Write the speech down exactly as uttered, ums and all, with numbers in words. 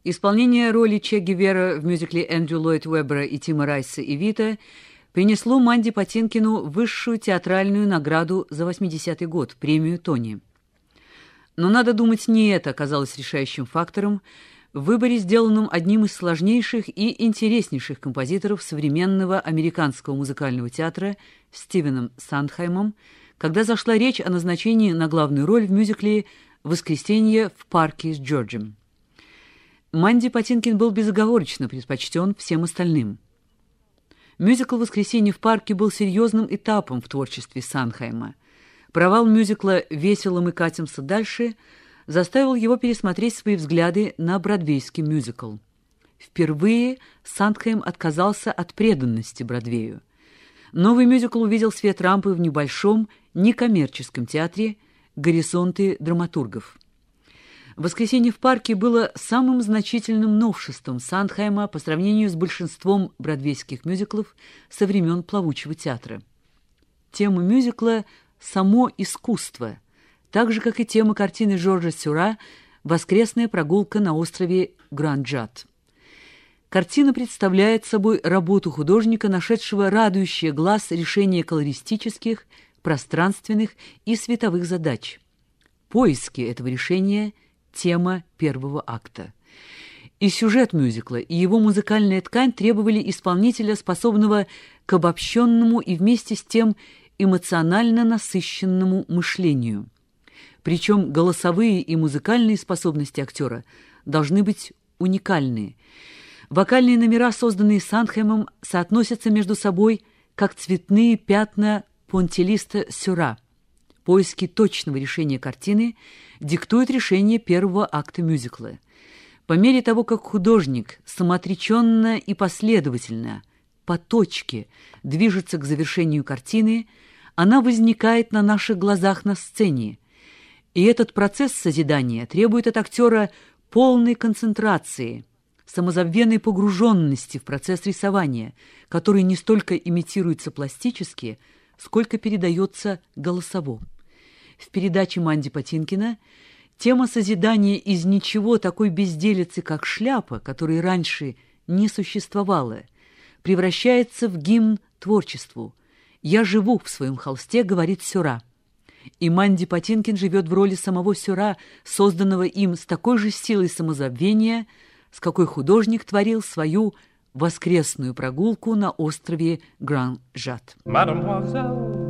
Исполнение роли Че Гевара в мюзикле Эндрю Ллойд Уэббера и Тима Райса и Вита принесло Манди Патинкину высшую театральную награду за восьмидесятый год, премию Тони. Но, надо думать, не это оказалось решающим фактором в выборе, сделанном одним из сложнейших и интереснейших композиторов современного американского музыкального театра Стивеном Сандхаймом, когда зашла речь о назначении на главную роль в мюзикле «Воскресенье в парке с Джорджем». Манди Патинкин был безоговорочно предпочтен всем остальным. Мюзикл «Воскресенье в парке» был серьезным этапом в творчестве Сандхайма. Провал мюзикла «Весело мы катимся дальше» заставил его пересмотреть свои взгляды на бродвейский мюзикл. Впервые Сандхайм отказался от преданности Бродвею. Новый мюзикл увидел свет рампы в небольшом, некоммерческом театре «Горизонты драматургов». «Воскресенье в парке» было самым значительным новшеством Сандхайма по сравнению с большинством бродвейских мюзиклов со времен плавучего театра. Тема мюзикла – само искусство, так же, как и тема картины Жоржа Сюра «Воскресная прогулка на острове Гранд-Джат». Картина представляет собой работу художника, нашедшего радующее глаз решение колористических, пространственных и световых задач. Поиски этого решения – тема первого акта. И сюжет мюзикла, и его музыкальная ткань требовали исполнителя, способного к обобщенному и вместе с тем эмоционально насыщенному мышлению. Причем голосовые и музыкальные способности актера должны быть уникальные. Вокальные номера, созданные Сандхаймом, соотносятся между собой как цветные пятна пунтиллиста Сюра. Поиски точного решения картины диктуют решение первого акта мюзикла. По мере того, как художник самоотреченно и последовательно, по точке, движется к завершению картины, она возникает на наших глазах на сцене. И этот процесс созидания требует от актера полной концентрации, самозабвенной погруженности в процесс рисования, который не столько имитируется пластически, сколько передается голосово. В передаче Манди Патинкина тема созидания из ничего такой безделицы, как шляпа, которой раньше не существовало, превращается в гимн творчеству. «Я живу в своем холсте», — говорит Сюра. И Манди Патинкин живет в роли самого Сюра, созданного им с такой же силой самозабвения, с какой художник творил свою воскресную прогулку на острове Гранд-Джат.